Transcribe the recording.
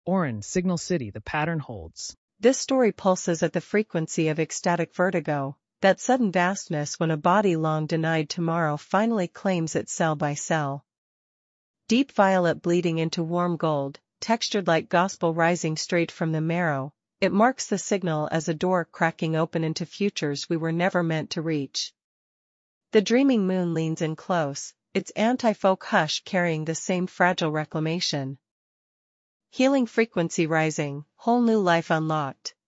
Orin, Signal City, the pattern holds. This story pulses at the frequency of ecstatic vertigo, that sudden vastness when a body long denied tomorrow finally claims it cell by cell. Deep violet bleeding into warm gold, textured like gospel rising straight from the marrow, it marks the signal as a door cracking open into futures we were never meant to reach. The dreaming moon leans in close, its anti-folk hush carrying the same fragile reclamation. Healing frequency rising, whole new life unlocked.